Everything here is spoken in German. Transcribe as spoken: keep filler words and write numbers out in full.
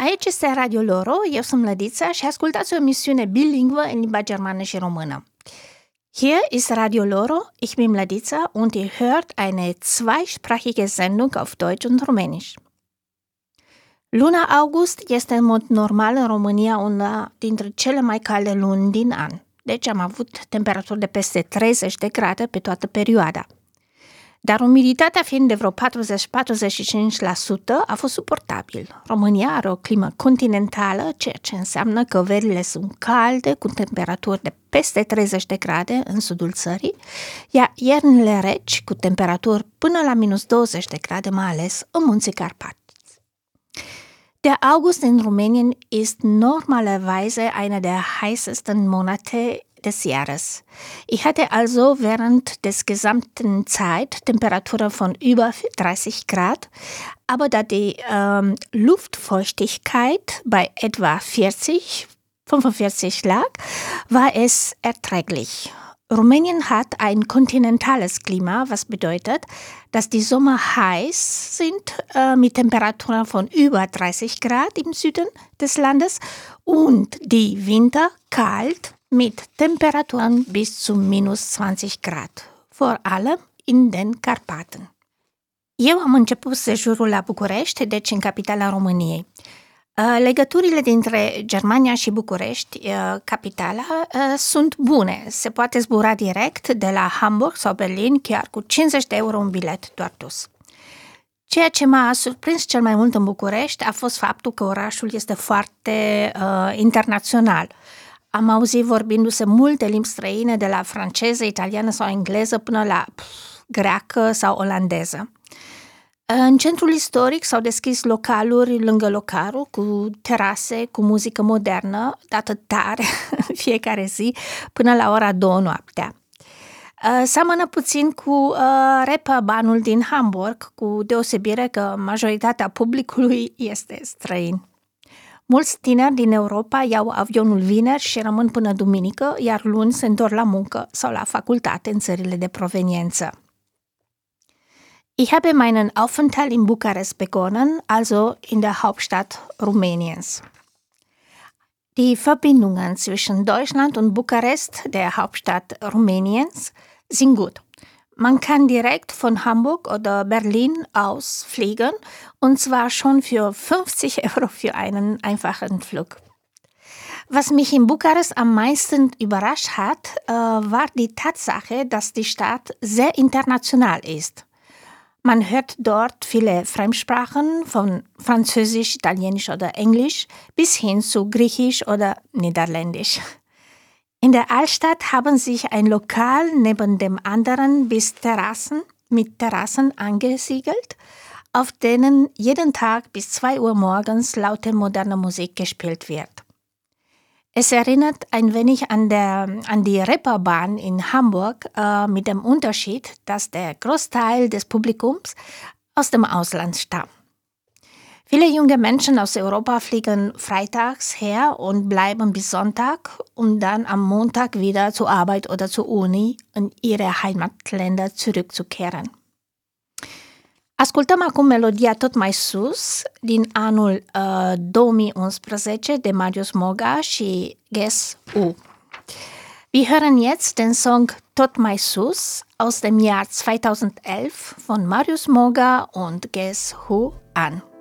Aici este Radio Loro, eu sunt Mlădița și ascultați o emisiune bilingvă în limba germană și română. Hier ist Radio Loro, ich bin Mlădița und ihr hört eine zweisprachige Sendung auf Deutsch und Rumänisch. Luna august este în mod normal în România una dintre cele mai calde luni din an, deci am avut temperaturi de peste treizeci de grade pe toată perioada. Dar umiditatea fiind de vreo patruzeci - patruzeci și cinci la sută a fost suportabil. România are o climă continentală, ceea ce înseamnă că verile sunt calde, cu temperaturi de peste treizeci de grade în sudul țării, iar iernile reci, cu temperaturi până la minus douăzeci de grade, mai ales în Munții Carpați. Der August in Rumänien ist normalerweise einer der heißesten Monate des Jahres. Ich hatte also während des gesamten Zeit Temperaturen von über dreißig Grad, aber da die ähm, Luftfeuchtigkeit bei etwa vierzig, fünfundvierzig lag, war es erträglich. Rumänien hat ein kontinentales Klima, was bedeutet, dass die Sommer heiß sind äh, mit Temperaturen von über dreißig Grad im Süden des Landes und die Winter kalt mit Temperaturen bis zu minus zwanzig Grad, vor allem in den Carpaten. Eu am început sejurul la București, deci în capitala României. Legăturile dintre Germania și București, capitala, sunt bune. Se poate zbura direct de la Hamburg sau Berlin, chiar cu cincizeci de euro un bilet doar dus. Ceea ce m-a surprins cel mai mult în București a fost faptul că orașul este foarte uh, internațional. Am auzit vorbindu-se multe limbi străine, de la franceză, italiană sau engleză până la pf, greacă sau olandeză. În centrul istoric s-au deschis localuri lângă locarul, cu terase, cu muzică modernă, dată tare fiecare zi, până la ora două noaptea. Seamănă puțin cu uh, Reeperbahn-ul din Hamburg, cu deosebire că majoritatea publicului este străin. Mulți tineri din Europa iau avionul vineri și rămân până duminică, iar luni se întorc la muncă sau la facultate în țările de proveniență. Ich habe meinen Aufenthalt in Bukarest begonnen, also in der Hauptstadt Rumäniens. Die Verbindungen zwischen Deutschland und Bukarest, der Hauptstadt Rumäniens, sind gut. Man kann direkt von Hamburg oder Berlin aus fliegen, und zwar schon für fünfzig Euro für einen einfachen Flug. Was mich in Bukarest am meisten überrascht hat, äh, war die Tatsache, dass die Stadt sehr international ist. Man hört dort viele Fremdsprachen, von Französisch, Italienisch oder Englisch bis hin zu Griechisch oder Niederländisch. In der Altstadt haben sich ein Lokal neben dem anderen bis Terrassen mit Terrassen angesiedelt, auf denen jeden Tag bis zwei Uhr morgens laute moderne Musik gespielt wird. Es erinnert ein wenig an, der, an die Reeperbahn in Hamburg, äh, mit dem Unterschied, dass der Großteil des Publikums aus dem Ausland stammt. Viele junge Menschen aus Europa fliegen freitags her und bleiben bis Sonntag, um dann am Montag wieder zur Arbeit oder zur Uni in ihre Heimatländer zurückzukehren. Ascultăm acum melodia Tot mai sus din anul uh, două mii unsprezece de Marius Moga și Guess Who. Wir hören jetzt den Song Tot mai sus aus dem Jahr zweitausendelf von Marius Moga und Guess Who an.